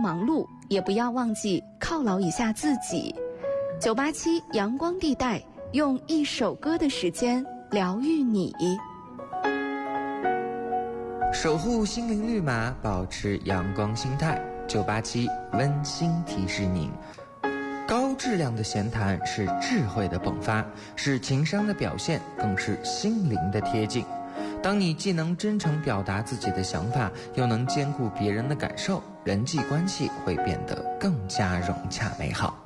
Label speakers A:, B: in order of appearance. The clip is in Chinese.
A: 忙碌，也不要忘记犒劳一下自己。987阳光地带，用一首歌的时间疗愈你。
B: 守护心灵绿码，保持阳光心态。987温馨提示您，高质量的闲谈是智慧的迸发，是情商的表现，更是心灵的贴近。当你既能真诚表达自己的想法，又能兼顾别人的感受，人际关系会变得更加融洽美好。